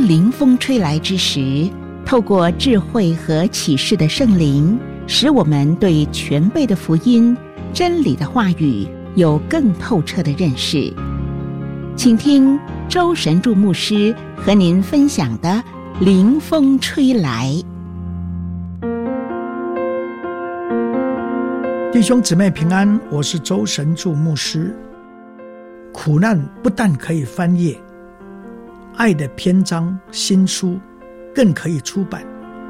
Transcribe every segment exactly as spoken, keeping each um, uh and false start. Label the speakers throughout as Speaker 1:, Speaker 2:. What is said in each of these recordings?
Speaker 1: 凌风吹来之时，透过智慧和启示的圣灵，使我们对全备的福音、真理的话语有更透彻的认识。请听周神助牧师和您分享的凌风吹来。
Speaker 2: 弟兄姊妹平安，我是周神助牧师。苦难不但可以翻页，爱的篇章新书更可以出版。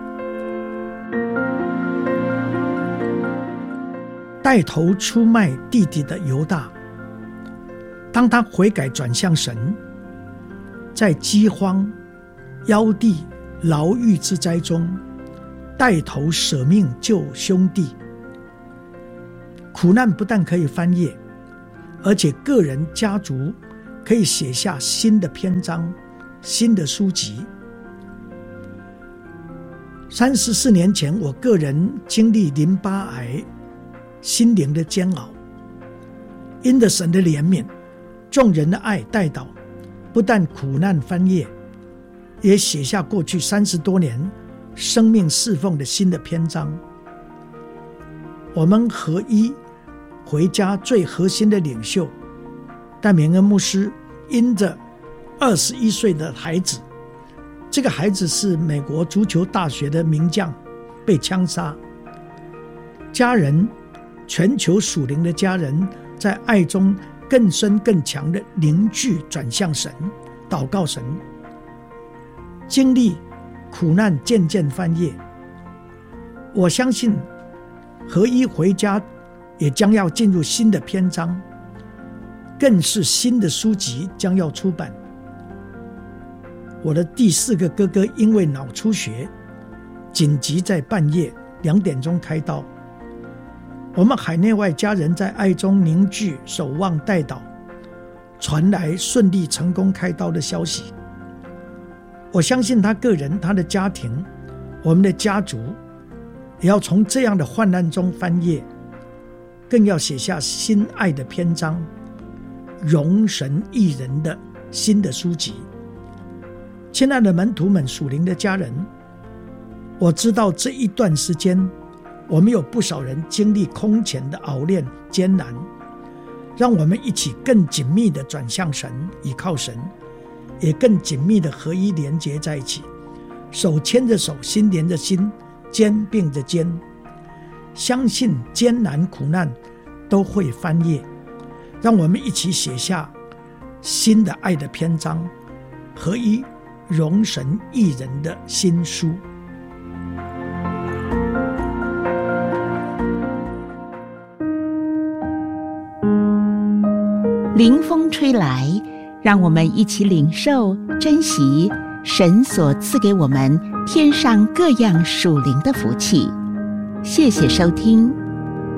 Speaker 2: 带头出卖弟弟的犹大，当他悔改转向神，在饥荒、夭地、牢狱之灾中，带头舍命救兄弟。苦难不但可以翻页，而且个人家族可以写下新的篇章、新的书籍。三十四年前，我个人经历淋巴癌，心灵的煎熬，因着神的怜悯、众人的爱带导，不但苦难翻页，也写下过去三十多年生命侍奉的新的篇章。我们合一回家最核心的领袖戴明恩牧师，因着二十一岁的孩子，这个孩子是美国足球大学的名将，被枪杀。家人，全球属灵的家人，在爱中更深更强的凝聚，转向神，祷告神，经历苦难渐渐翻页。我相信合一回家也将要进入新的篇章，更是新的书籍将要出版。我的第四个哥哥因为脑出血，紧急在半夜两点钟开刀。我们海内外家人在爱中凝聚，守望代祷，传来顺利成功开刀的消息。我相信他个人、他的家庭、我们的家族，也要从这样的患难中翻页，更要写下新爱的篇章，荣神益人的新的书籍。亲爱的门徒们、属灵的家人，我知道这一段时间我们有不少人经历空前的熬炼艰难，让我们一起更紧密的转向神，倚靠神，也更紧密的合一连结在一起，手牵着手，心连着心，肩并着肩，相信艰难苦难都会翻页，让我们一起写下新的爱的篇章，合一荣神益人的新书。
Speaker 1: 凌风吹来，让我们一起领受、珍惜神所赐给我们天上各样属灵的福气。谢谢收听。